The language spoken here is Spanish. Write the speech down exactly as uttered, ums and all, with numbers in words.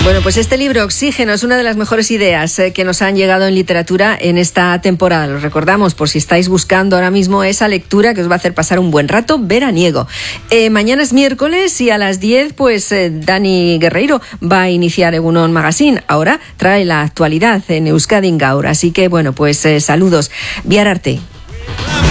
Bueno, pues este libro, Oxígeno, es una de las mejores ideas eh, que nos han llegado en literatura en esta temporada. Lo recordamos por si estáis buscando ahora mismo esa lectura que os va a hacer pasar un buen rato veraniego. Eh, mañana es miércoles y a las diez, pues eh, Dani Guerreiro va a iniciar Egunon Magazine. Ahora trae la actualidad en Euskadi Gaur. Así que, bueno, pues eh, saludos. Biar arte.